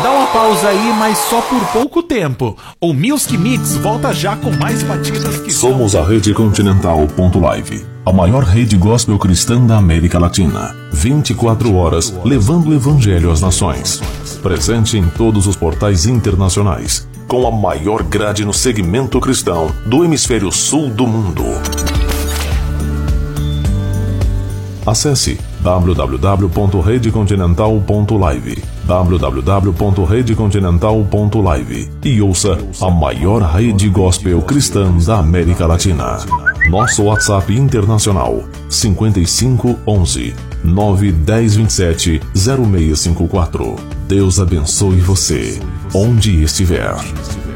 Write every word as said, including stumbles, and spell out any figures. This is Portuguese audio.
dá uma pausa aí, mas só por pouco tempo. O Music Mix volta já com mais batidas que Somos a Rede Continental ponto live, a maior rede gospel cristã da América Latina. vinte e quatro horas levando o evangelho às nações. Presente em todos os portais internacionais, com a maior grade no segmento cristão do hemisfério sul do mundo. Acesse w w w ponto rede continental ponto live, w w w ponto rede continental ponto live e ouça a maior rede gospel cristã da América Latina. Nosso WhatsApp internacional cinquenta e cinco onze nove dez vinte e sete zero seis cinco quatro. Deus abençoe você, onde estiver.